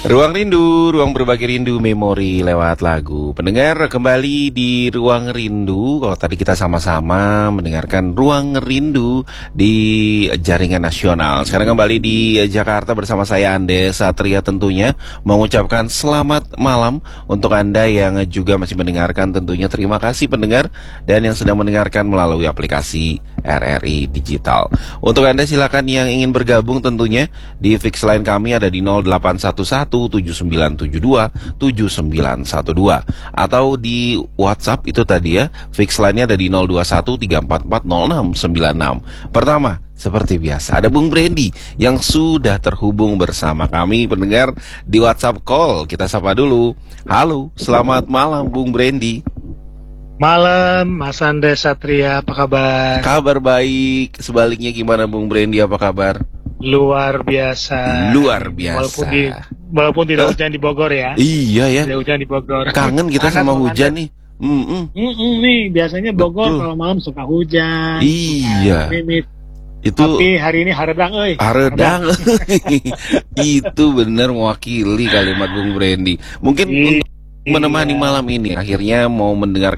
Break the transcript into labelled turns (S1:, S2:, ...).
S1: Ruang Rindu, ruang berbagi rindu memori lewat lagu. Pendengar kembali di Ruang Rindu. Kalau tadi kita sama-sama mendengarkan Ruang Rindu di jaringan nasional. Sekarang kembali di Jakarta bersama saya Andes Satria tentunya mengucapkan selamat malam untuk Anda yang juga masih mendengarkan tentunya. Terima kasih pendengar dan yang sedang mendengarkan melalui aplikasi RRI Digital. Untuk Anda silakan yang ingin bergabung tentunya di fix line kami ada di 081179727912 atau di WhatsApp itu tadi ya, fix line-nya ada di 0213440696. Pertama, seperti biasa ada Bung Brandy yang sudah terhubung bersama kami pendengar di WhatsApp call. Kita sapa dulu. Halo, selamat malam Bung Brandy.
S2: Malam, Mas Andes Satria, apa kabar?
S1: Kabar baik. Sebaliknya gimana Bung Brandy, apa kabar?
S2: Luar biasa.
S1: Luar biasa.
S2: Walaupun tidak hujan di Bogor ya.
S1: Iya ya.
S2: Tidak hujan di Bogor.
S1: Kangen kita sama hujan nih.
S2: Nih, biasanya Bogor
S1: Betul.
S2: kalau malam suka hujan.
S1: Iya.
S2: Mimit.
S1: Itu
S2: Tapi hari ini haredang,
S1: haredang. Itu benar mewakili kalimat Bung Brandy. Mungkin untuk menemani malam ini akhirnya mau mendengar